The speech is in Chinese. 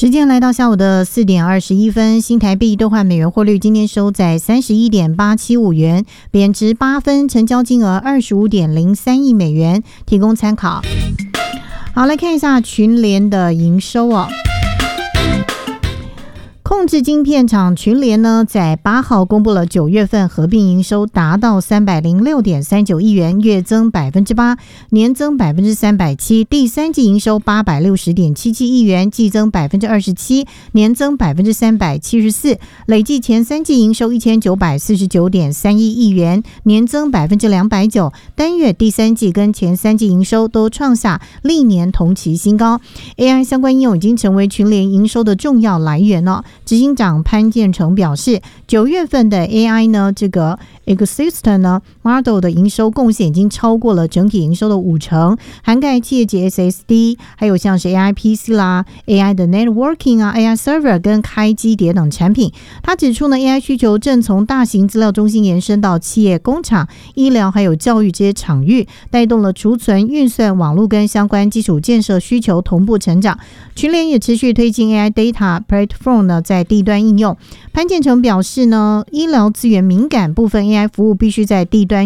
时间来到下午的4点21分，新台币兑换美元汇率今天收在 31.875 元，贬值8分，成交金额 25.03 亿美元，提供参考。好，来看一下群联的营收哦。控制晶片厂群联呢，在8号公布了9月份合并营收达到 306.39 亿元，月增 8%， 年增 370%， 第三季营收 860.77 亿元，季增 27%， 年增 374%， 累计前三季营收 1949.31 亿元，年增 209%， 单月第三季跟前三季营收都创下历年同期新高。 AI 相关应用已经成为群联营收的重要来源了。执行长潘建成表示，9月份的 AI 呢，这个 Ecosystem 呢 Model 的营收贡献已经超过了整体营收的50%，涵盖企业级 SSD， 还有像是 AI PC 啦、AI 的 Networking 啊、AI Server 跟开机碟等产品。他指出呢 ，AI 需求正从大型资料中心延伸到企业、工厂、医疗还有教育这些场域，带动了储存、运算、网络跟相关基础建设需求同步成长。群联也持续推进 AI Data Platform 呢，在地端应用。潘建成表示呢，医疗资源敏感部分 AI 服务必须在地端